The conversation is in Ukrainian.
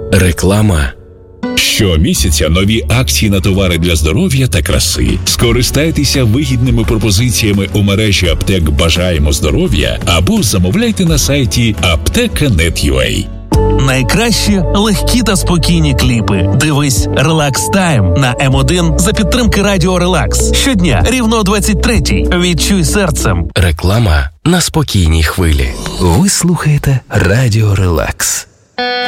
Реклама. Щомісяця нові акції на товари для здоров'я та краси. Скористайтеся вигідними пропозиціями у мережі аптек «Бажаємо здоров'я» або замовляйте на сайті apteka.net.ua. Найкращі, легкі та спокійні кліпи. Дивись Relax Time на М1 за підтримки Радіо Релакс. Щодня рівно о 23-й. Відчуй серцем. Реклама на спокійній хвилі. Ви слухаєте Радіо Релакс.